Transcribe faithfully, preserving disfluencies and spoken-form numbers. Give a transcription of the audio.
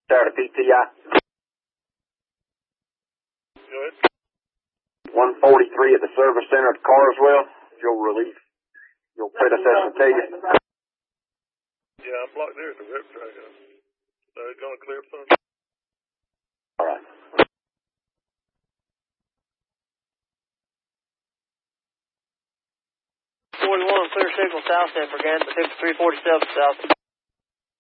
Saturday P T I. Go ahead. one forty-three at the service center at Carswell. Joe Relief. Your predecessor tell you. Yeah, I'm blocked there at the rep track. So it's going to clear up some. All right. forty-one, clear signal south end for Gansett, fifty-three forty-seven south.